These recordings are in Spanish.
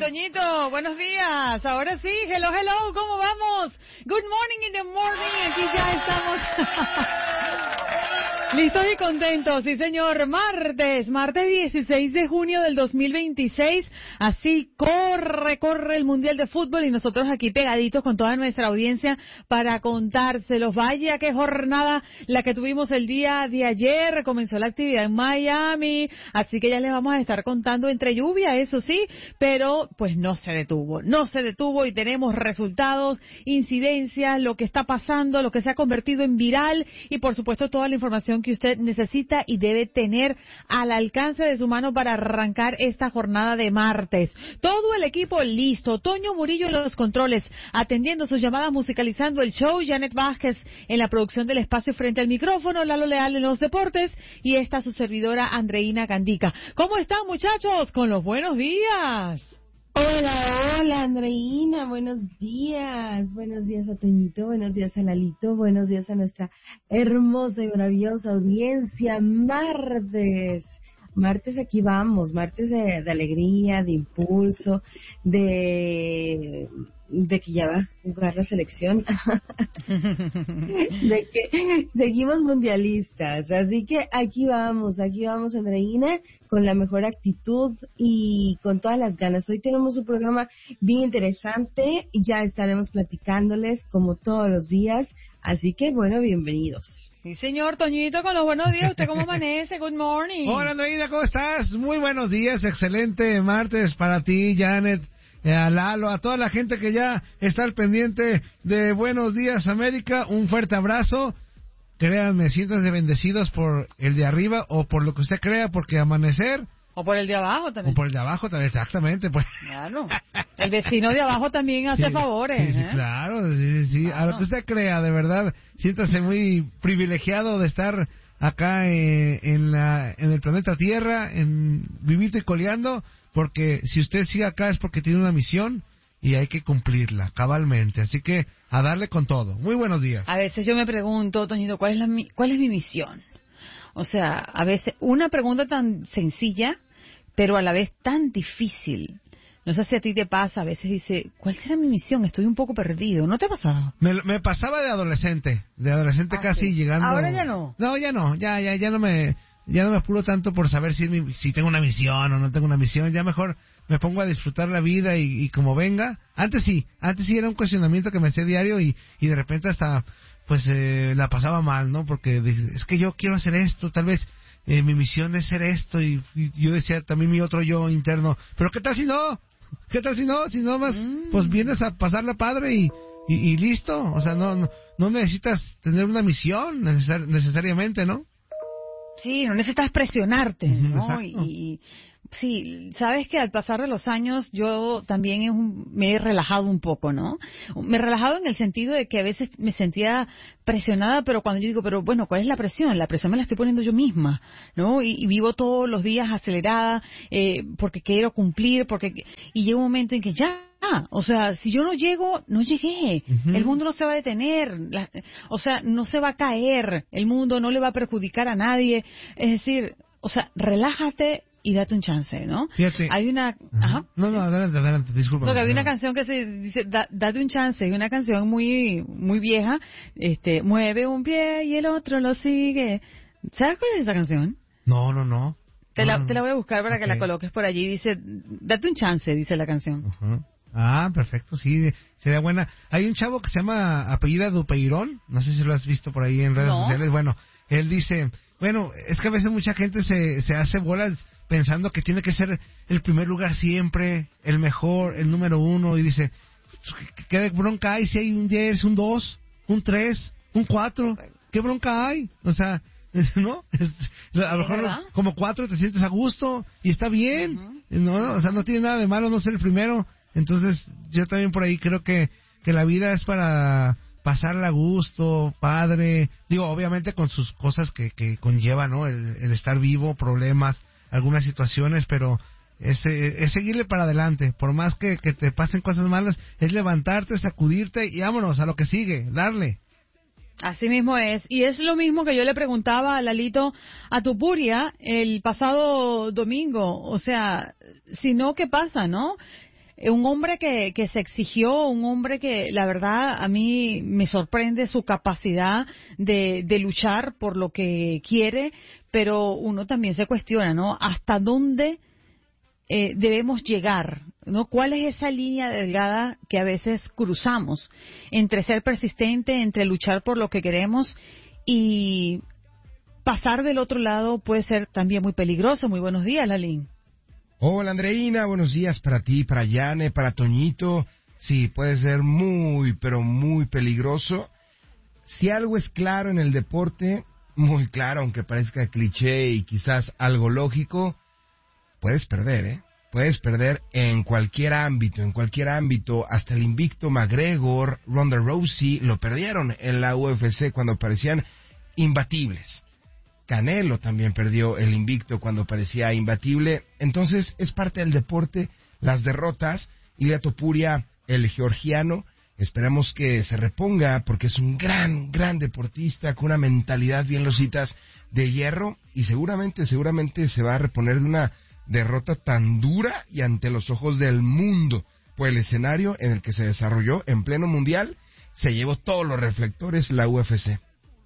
Toñito, buenos días. Ahora sí, hello, ¿cómo vamos? Good morning in the morning, aquí ya estamos. Listos y contentos, sí señor, martes 16 de junio del 2026, así corre el Mundial de Fútbol y nosotros aquí pegaditos con toda nuestra audiencia para contárselos. Vaya qué jornada la que tuvimos el día de ayer, comenzó la actividad en Miami, así que ya les vamos a estar contando entre lluvia, eso sí, pero pues no se detuvo y tenemos resultados, incidencias, lo que está pasando, lo que se ha convertido en viral y por supuesto toda la información que usted necesita y debe tener al alcance de su mano para arrancar esta jornada de martes. Todo el equipo listo, Toño Murillo en los controles, atendiendo sus llamadas, musicalizando el show, Janet Vázquez en la producción del espacio frente al micrófono, Lalo Leal en los deportes y esta su servidora Andreina Gandica. ¿Cómo están muchachos? Con los buenos días. Hola, Andreina, buenos días a Toñito, buenos días a Lalito, buenos días a nuestra hermosa y maravillosa audiencia. Martes aquí vamos, martes de alegría, de impulso, de que ya va a jugar la selección, de que seguimos mundialistas, así que aquí vamos Andreina, con la mejor actitud y con todas las ganas. Hoy tenemos un programa bien interesante, ya estaremos platicándoles como todos los días, así que bueno, bienvenidos. Sí señor, Toñito, con los buenos días, ¿usted cómo amanece? Good morning. Hola Andreina, ¿cómo estás? Muy buenos días, excelente martes para ti, Janet, a Lalo, a toda la gente que ya está al pendiente de Buenos Días América, un fuerte abrazo. Créanme, siéntanse bendecidos por el de arriba o por lo que usted crea, porque amanecer... O por el de abajo también. O por el de abajo también, exactamente. Pues. Claro, el vecino de abajo también hace favores. Sí, claro, sí. Claro. A lo que usted crea, de verdad, siéntase muy privilegiado de estar acá en el planeta Tierra, vivito y coleando, porque si usted sigue acá es porque tiene una misión y hay que cumplirla cabalmente. Así que a darle con todo. Muy buenos días. A veces yo me pregunto, Toñito, ¿cuál es mi misión? O sea, a veces una pregunta tan sencilla, pero a la vez tan difícil. No sé si a ti te pasa, a veces dice, ¿cuál será mi misión? Estoy un poco perdido. ¿No te ha pasado? Me pasaba de adolescente casi sí. Llegando. ¿Ahora ya no? No, ya no me apuro tanto por saber si tengo una misión o no tengo una misión. Ya mejor me pongo a disfrutar la vida y como venga. Antes sí era un cuestionamiento que me hacía diario y de repente hasta pues la pasaba mal, ¿no? Porque es que yo quiero hacer esto, tal vez mi misión es ser esto y yo decía también mi otro yo interno, pero ¿qué tal si no? Si no más pues vienes a pasarla padre y listo, o sea, no necesitas tener una misión necesariamente, ¿no? Sí, no necesitas presionarte, ¿no? Exacto. Y sí, sabes que al pasar de los años yo también me he relajado un poco, ¿no? Me he relajado en el sentido de que a veces me sentía presionada, pero cuando yo digo, pero bueno, ¿cuál es la presión? La presión me la estoy poniendo yo misma, ¿no? Y vivo todos los días acelerada porque quiero cumplir, y llega un momento en que ya... o sea, si yo no llego, no llegué. El mundo no se va a detener. O sea, no se va a caer. El mundo no le va a perjudicar a nadie. Es decir, o sea, relájate y date un chance, ¿no? Fíjate. Hay una... Ajá. No, adelante, disculpa. Porque había una canción que se dice, date un chance, y una canción muy muy vieja, mueve un pie y el otro lo sigue. ¿Sabes cuál es esa canción? No. Te la voy a buscar para que la coloques por allí. Dice, date un chance, dice la canción. Uh-huh. Ah, perfecto, sí, sería buena. Hay un chavo que se llama apellida Dupeirón, no sé si lo has visto por ahí en redes sociales. Bueno, él dice, es que a veces mucha gente se hace bolas pensando que tiene que ser el primer lugar siempre, el mejor, el número uno, y dice, ¿qué bronca hay si hay un 10, un 2, un 3, un 4? ¿Qué bronca hay? O sea, ¿no? A lo mejor como 4 te sientes a gusto y está bien, ¿no? O sea, no tiene nada de malo no ser el primero. Entonces, yo también por ahí creo que la vida es para pasarla a gusto, padre. Digo, obviamente con sus cosas que conlleva, ¿no? El estar vivo, problemas, algunas situaciones, pero es seguirle para adelante. Por más que te pasen cosas malas, es levantarte, sacudirte y vámonos a lo que sigue, darle. Así mismo es. Y es lo mismo que yo le preguntaba a Lalito a Tupuria el pasado domingo. O sea, si no, ¿qué pasa, no? un hombre que se exigió, un hombre que la verdad a mí me sorprende su capacidad de luchar por lo que quiere, pero uno también se cuestiona, ¿no? ¿Hasta dónde debemos llegar? ¿No? ¿Cuál es esa línea delgada que a veces cruzamos entre ser persistente, entre luchar por lo que queremos y pasar del otro lado puede ser también muy peligroso? Muy buenos días, Lalín. Hola, Andreina, buenos días para ti, para Yane, para Toñito. Sí, puede ser muy, pero muy peligroso. Si algo es claro en el deporte, muy claro, aunque parezca cliché y quizás algo lógico, puedes perder, ¿eh? Puedes perder en cualquier ámbito, hasta el invicto McGregor, Ronda Rousey, lo perdieron en la UFC cuando parecían imbatibles. Canelo también perdió el invicto cuando parecía imbatible. Entonces, es parte del deporte, las derrotas. Ilia Topuria, el georgiano, esperamos que se reponga porque es un gran deportista con una mentalidad bien lositas de hierro y seguramente se va a reponer de una derrota tan dura y ante los ojos del mundo. Por el escenario en el que se desarrolló en pleno mundial, se llevó todos los reflectores la UFC.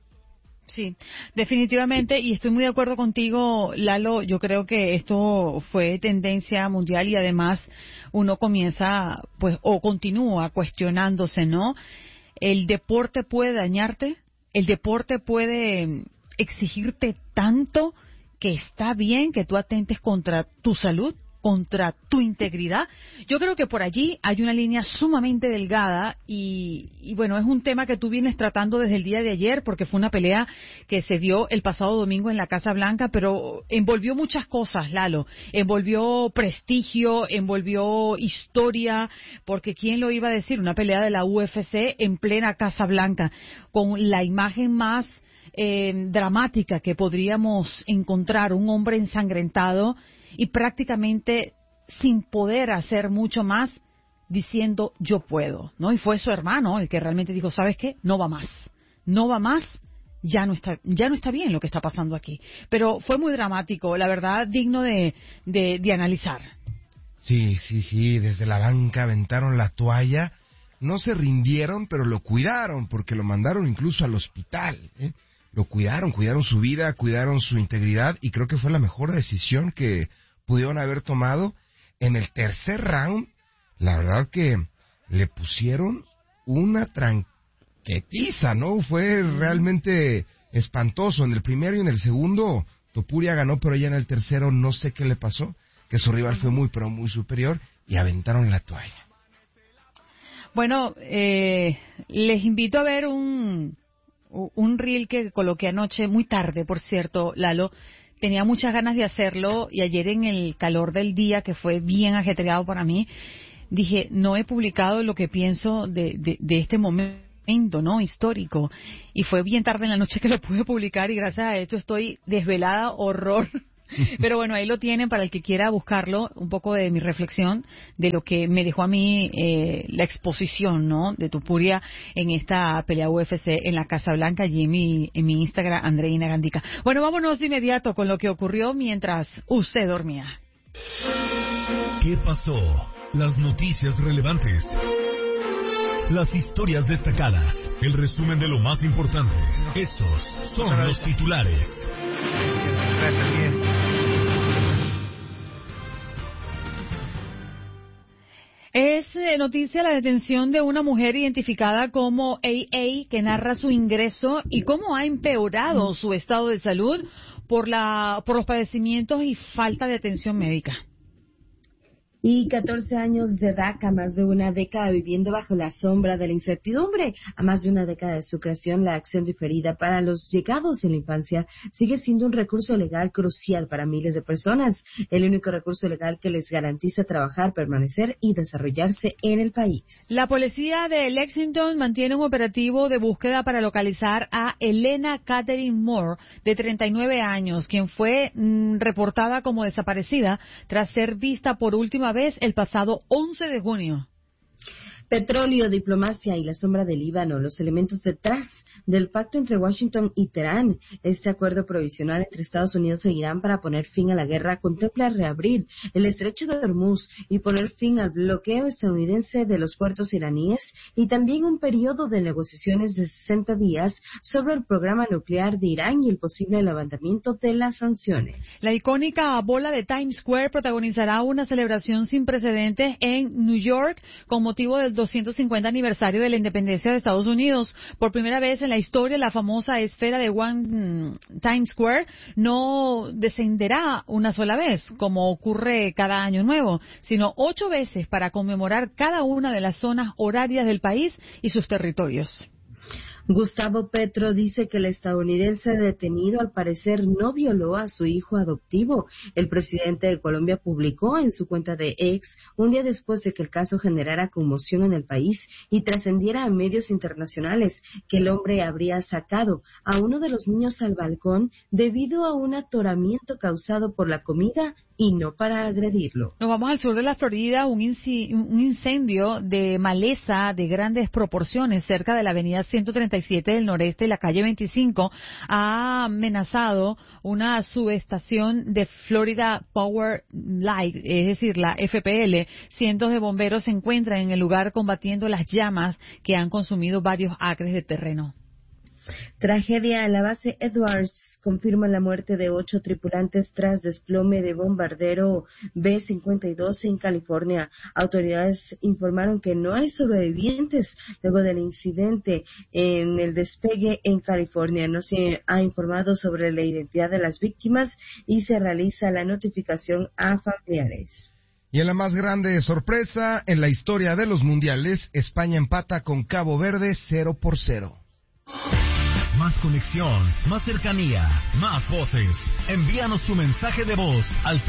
Sí, definitivamente, y estoy muy de acuerdo contigo, Lalo. Yo creo que esto fue tendencia mundial y además uno comienza, pues, o continúa cuestionándose, ¿no? ¿El deporte puede dañarte? ¿El deporte puede exigirte tanto que está bien que tú atentes contra tu salud, contra tu integridad? Yo creo que por allí hay una línea sumamente delgada y bueno, es un tema que tú vienes tratando desde el día de ayer porque fue una pelea que se dio el pasado domingo en la Casa Blanca, pero envolvió muchas cosas, Lalo. Envolvió prestigio, envolvió historia, porque ¿quién lo iba a decir? Una pelea de la UFC en plena Casa Blanca, con la imagen más dramática que podríamos encontrar, un hombre ensangrentado y prácticamente sin poder hacer mucho más, diciendo yo puedo, ¿no? Y fue su hermano el que realmente dijo, ¿sabes qué? No va más, ya no está bien lo que está pasando aquí. Pero fue muy dramático, la verdad, digno de analizar. Sí, desde la banca aventaron la toalla, no se rindieron, pero lo cuidaron, porque lo mandaron incluso al hospital, ¿eh? Lo cuidaron su vida, cuidaron su integridad, y creo que fue la mejor decisión que pudieron haber tomado. En el tercer round, la verdad que le pusieron una tranquetiza, ¿no? Fue realmente espantoso. En el primero y en el segundo, Topuria ganó, pero ya en el tercero no sé qué le pasó, que su rival fue muy, pero muy superior, y aventaron la toalla. Bueno, les invito a ver un reel que coloqué anoche, muy tarde, por cierto, Lalo. Tenía muchas ganas de hacerlo y ayer en el calor del día, que fue bien ajetreado para mí, dije, no he publicado lo que pienso de este momento, ¿no? Histórico. Y fue bien tarde en la noche que lo pude publicar y gracias a esto estoy desvelada, horror. Pero bueno, ahí lo tienen para el que quiera buscarlo, un poco de mi reflexión de lo que me dejó a mí la exposición, ¿no? De Topuria en esta pelea UFC en la Casa Blanca, allí en mi Instagram, Andreina Gandica. Bueno, vámonos de inmediato con lo que ocurrió mientras usted dormía. ¿Qué pasó? Las noticias relevantes. Las historias destacadas. El resumen de lo más importante. Estos son los titulares. Gracias, bien. Es noticia la detención de una mujer identificada como AA, que narra su ingreso y cómo ha empeorado su estado de salud por los padecimientos y falta de atención médica. Y 14 años de DACA, más de una década viviendo bajo la sombra de la incertidumbre. A más de una década de su creación, la acción diferida para los llegados en la infancia sigue siendo un recurso legal crucial para miles de personas. El único recurso legal que les garantiza trabajar, permanecer y desarrollarse en el país. La policía de Lexington mantiene un operativo de búsqueda para localizar a Elena Catherine Moore, de 39 años, quien fue reportada como desaparecida tras ser vista por última vez el pasado 11 de junio. Petróleo, diplomacia y la sombra del Líbano, los elementos detrás del pacto entre Washington y Teherán. Este acuerdo provisional entre Estados Unidos e Irán para poner fin a la guerra contempla reabrir el estrecho de Hormuz y poner fin al bloqueo estadounidense de los puertos iraníes y también un periodo de negociaciones de 60 días sobre el programa nuclear de Irán y el posible levantamiento de las sanciones. La icónica bola de Times Square protagonizará una celebración sin precedentes en New York con motivo del 250 aniversario de la independencia de Estados Unidos. Por primera vez en la historia, la famosa esfera de One Times Square no descenderá una sola vez, como ocurre cada año nuevo, sino 8 veces para conmemorar cada una de las zonas horarias del país y sus territorios. Gustavo Petro dice que el estadounidense detenido al parecer no violó a su hijo adoptivo. El presidente de Colombia publicó en su cuenta de X, un día después de que el caso generara conmoción en el país y trascendiera a medios internacionales, que el hombre habría sacado a uno de los niños al balcón debido a un atoramiento causado por la comida y no para agredirlo. Nos vamos al sur de la Florida. Un incendio de maleza de grandes proporciones cerca de la avenida 137 del noreste y la calle 25 ha amenazado una subestación de Florida Power Light, es decir, la FPL. Cientos de bomberos se encuentran en el lugar combatiendo las llamas que han consumido varios acres de terreno. Tragedia en la base Edwards. Confirman la muerte de 8 tripulantes tras desplome de bombardero B-52 en California. Autoridades informaron que no hay sobrevivientes luego del incidente en el despegue en California. No se ha informado sobre la identidad de las víctimas y se realiza la notificación a familiares. Y en la más grande sorpresa en la historia de los mundiales, España empata con Cabo Verde 0-0. Más conexión, más cercanía, más voces. Envíanos tu mensaje de voz al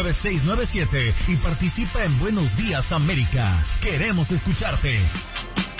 305-297-9697 y participa en Buenos Días América. Queremos escucharte.